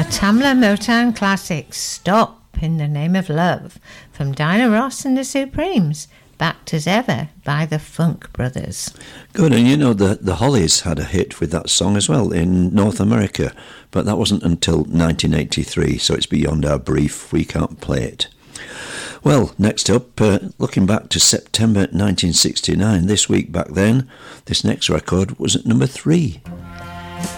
Tamla Motown classic Stop in the Name of Love from Dinah Ross and the Supremes, backed as ever by the Funk Brothers. Good, and you know the Hollies had a hit with that song as well in North America, but that wasn't until 1983, so it's beyond our brief, we can't play it. Well, next up, looking back to September 1969, this week back then, this next record was at number 3.